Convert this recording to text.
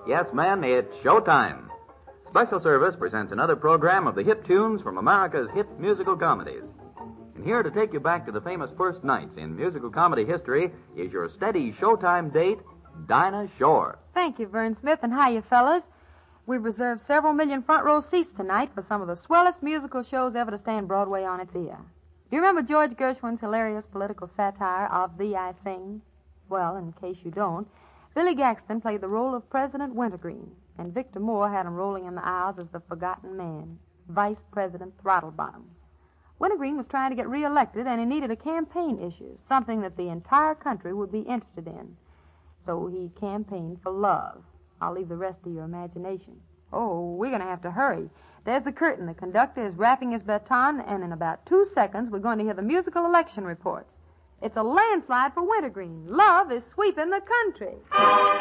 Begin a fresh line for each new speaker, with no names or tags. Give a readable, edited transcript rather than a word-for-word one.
Yes, men, it's showtime. Special Service presents another program of the hit tunes from America's hit musical comedies. And here to take you back to the famous first nights in musical comedy history is your steady showtime date, Dinah Shore.
Thank you, Vern Smith, and hiya, fellas. We've reserved several million front row seats tonight for some of the swellest musical shows ever to stand Broadway on its ear. Do you remember George Gershwin's hilarious political satire, Of Thee I Sing? Well, in case you don't, Billy Gaxton played the role of President Wintergreen, and Victor Moore had him rolling in the aisles as the forgotten man, Vice President Throttlebottom. Wintergreen was trying to get reelected, and he needed a campaign issue, something that the entire country would be interested in. So he campaigned for love. I'll leave the rest to your imagination. Oh, we're going to have to hurry. There's the curtain. The conductor is rapping his baton, and in about 2 seconds, we're going to hear the musical election reports. It's a landslide for Wintergreen. Love is sweeping the country.